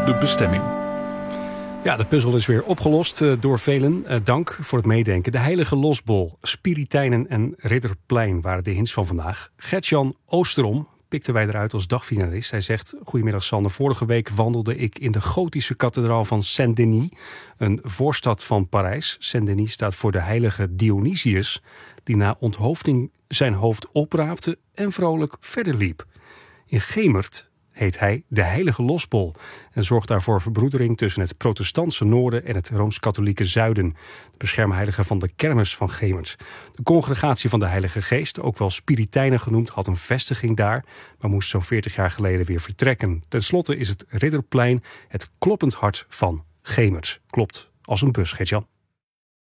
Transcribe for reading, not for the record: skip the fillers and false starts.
de bestemming. Ja, de puzzel is weer opgelost door velen. Dank voor het meedenken. De Heilige Losbol, Spiritijnen en Ridderplein waren de hints van vandaag. Gert-Jan Oosterom pikten wij eruit als dagfinalist. Hij zegt: goedemiddag Sander, vorige week wandelde ik in de gotische kathedraal van Saint-Denis, een voorstad van Parijs. Saint-Denis staat voor de heilige Dionysius, die na onthoofding zijn hoofd opraapte en vrolijk verder liep. In Gemert heet hij de Heilige Losbol en zorgt daarvoor verbroedering tussen het protestantse noorden en het rooms-katholieke zuiden. De beschermheilige van de kermis van Gemert. De congregatie van de Heilige Geest, ook wel Spiritijnen genoemd, had een vestiging daar, maar moest zo'n 40 jaar geleden weer vertrekken. Ten slotte is het Ridderplein het kloppend hart van Gemert. Klopt als een bus, Gert-Jan.